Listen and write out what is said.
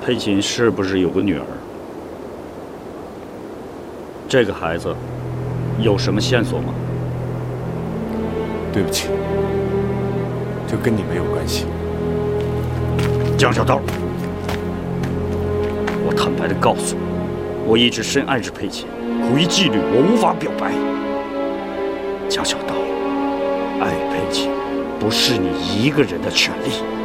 佩琴是不是有个女儿？这个孩子有什么线索吗？ 对不起，这跟你没有关系。 江小刀，我坦白地告诉你，我一直深爱着佩琴，苦于纪律，我无法表白。江小刀，爱佩琴不是你一个人的权利。